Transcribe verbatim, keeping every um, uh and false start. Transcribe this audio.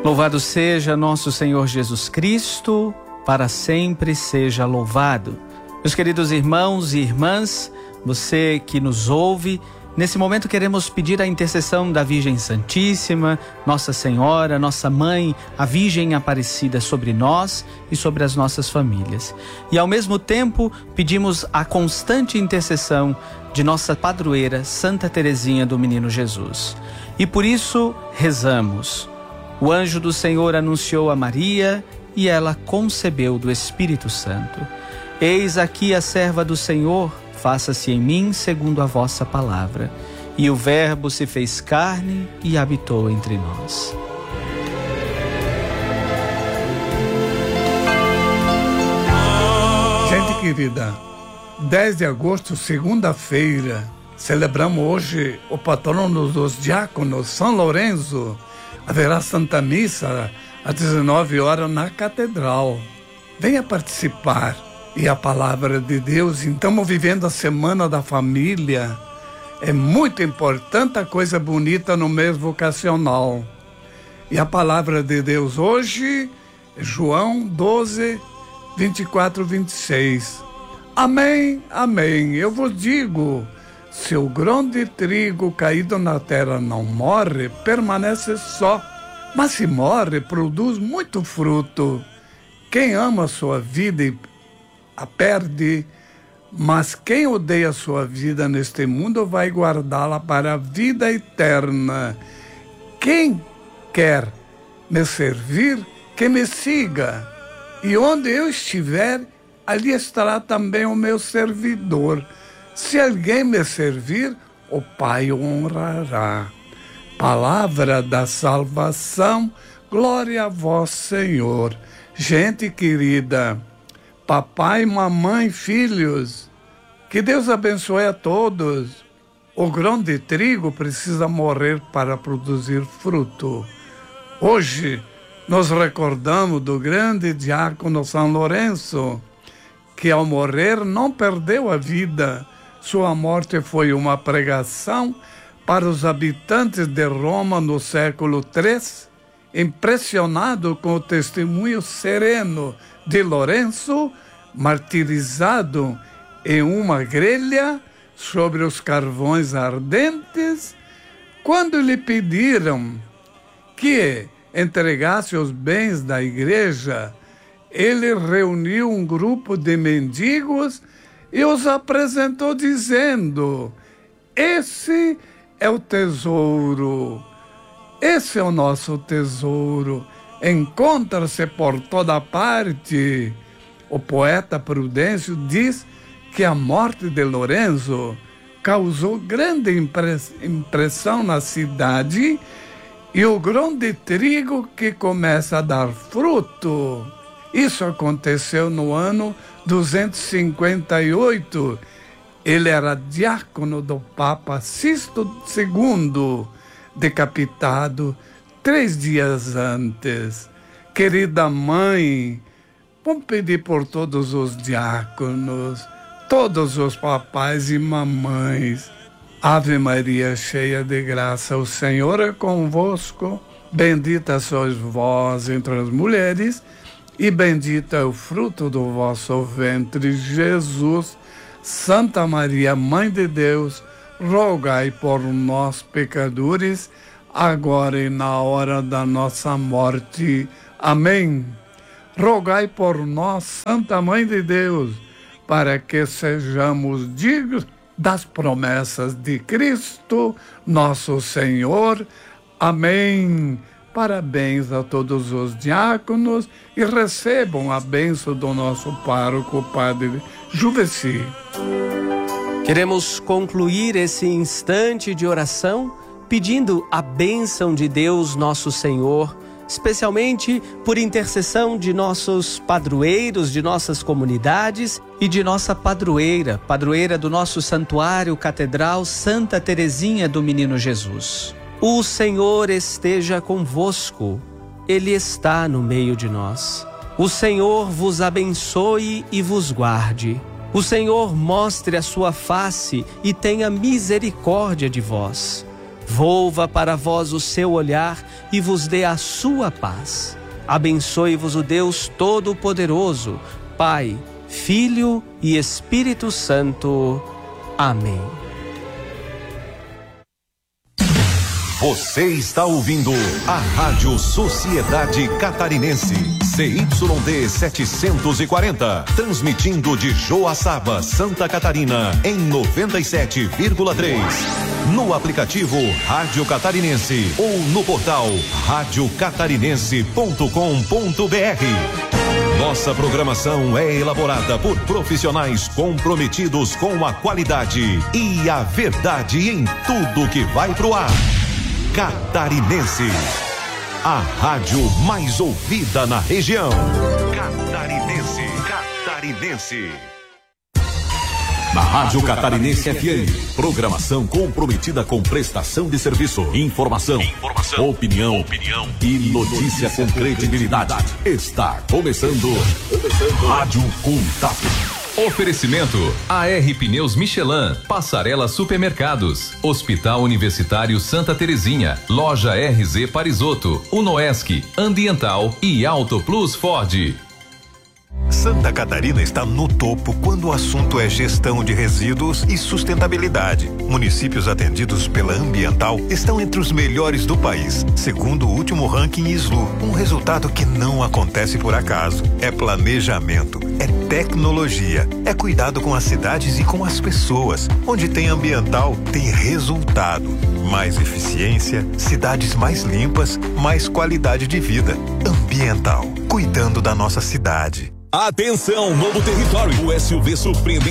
Louvado seja nosso Senhor Jesus Cristo, para sempre seja louvado. Meus queridos irmãos e irmãs, você que nos ouve, nesse momento queremos pedir a intercessão da Virgem Santíssima, Nossa Senhora, Nossa Mãe, a Virgem Aparecida sobre nós e sobre as nossas famílias. E ao mesmo tempo pedimos a constante intercessão de nossa padroeira Santa Teresinha do Menino Jesus. E por isso rezamos. O anjo do Senhor anunciou a Maria e ela concebeu do Espírito Santo. Eis aqui a serva do Senhor, faça-se em mim segundo a vossa palavra. E o Verbo se fez carne e habitou entre nós. Gente querida, dez de agosto, segunda-feira, celebramos hoje o patrono dos diáconos, São Lourenço. Haverá Santa Missa às dezenove horas na Catedral. Venha participar. E a palavra de Deus, então, estamos vivendo a Semana da Família. É muito importante a coisa bonita no mês vocacional. E a palavra de Deus hoje é João doze, vinte e quatro, vinte e seis. Amém, amém. Eu vos digo, se o grão de trigo caído na terra não morre, permanece só. Mas se morre, produz muito fruto. Quem ama a sua vida e a perde, mas quem odeia a sua vida neste mundo vai guardá-la para a vida eterna. Quem quer me servir, que me siga. E onde eu estiver, ali estará também o meu servidor. Se alguém me servir, o Pai o honrará. Palavra da salvação, glória a vós, Senhor. Gente querida, papai, mamãe, filhos, que Deus abençoe a todos. O grão de trigo precisa morrer para produzir fruto. Hoje, nos recordamos do grande diácono São Lourenço, que ao morrer não perdeu a vida. Sua morte foi uma pregação para os habitantes de Roma no século três, impressionado com o testemunho sereno de Lourenço, martirizado em uma grelha sobre os carvões ardentes, quando lhe pediram que entregasse os bens da igreja, ele reuniu um grupo de mendigos e os apresentou dizendo: esse é o tesouro, esse é o nosso tesouro, encontra-se por toda parte. O poeta Prudêncio diz que a morte de Lourenço causou grande impressão na cidade e o grão de trigo que começa a dar fruto. Isso aconteceu no ano duzentos e cinquenta e oito. Ele era diácono do Papa Sisto segundo, decapitado três dias antes. Querida mãe, vamos pedir por todos os diáconos, todos os papais e mamães. Ave Maria, cheia de graça, o Senhor é convosco. Bendita sois vós entre as mulheres, e bendito é o fruto do vosso ventre, Jesus. Santa Maria, Mãe de Deus, rogai por nós, pecadores, agora e na hora da nossa morte. Amém. Rogai por nós, Santa Mãe de Deus, para que sejamos dignos das promessas de Cristo, nosso Senhor. Amém. Parabéns a todos os diáconos e recebam a bênção do nosso pároco, Padre Juveci. Queremos concluir esse instante de oração pedindo a bênção de Deus, nosso Senhor, especialmente por intercessão de nossos padroeiros, de nossas comunidades e de nossa padroeira, padroeira do nosso santuário catedral, Santa Teresinha do Menino Jesus. O Senhor esteja convosco, Ele está no meio de nós. O Senhor vos abençoe e vos guarde. O Senhor mostre a sua face e tenha misericórdia de vós. Volva para vós o seu olhar e vos dê a sua paz. Abençoe-vos o Deus Todo-Poderoso, Pai, Filho e Espírito Santo. Amém. Você está ouvindo a Rádio Sociedade Catarinense, C Y D setecentos e quarenta, transmitindo de Joaçaba, Santa Catarina, em noventa e sete vírgula três. No aplicativo Rádio Catarinense ou no portal rádio catarinense ponto com ponto br. Nossa programação é elaborada por profissionais comprometidos com a qualidade e a verdade em tudo que vai pro ar. Catarinense, a rádio mais ouvida na região. Catarinense, Catarinense. Na Rádio Catarinense F M, programação comprometida com prestação de serviço, informação, informação opinião, opinião e notícia com credibilidade. Está começando, começando Rádio Contato. Oferecimento A R Pneus Michelin, Passarela Supermercados, Hospital Universitário Santa Terezinha, Loja R Z Parisotto, Unoesc, Ambiental e Auto Plus Ford. Santa Catarina está no topo quando o assunto é gestão de resíduos e sustentabilidade. Municípios atendidos pela Ambiental estão entre os melhores do país, segundo o último ranking I S L U. Um resultado que não acontece por acaso. É planejamento, é tecnologia, é cuidado com as cidades e com as pessoas. Onde tem Ambiental, tem resultado. Mais eficiência, cidades mais limpas, mais qualidade de vida. Ambiental, cuidando da nossa cidade. Atenção, novo território. O S U V surpreendente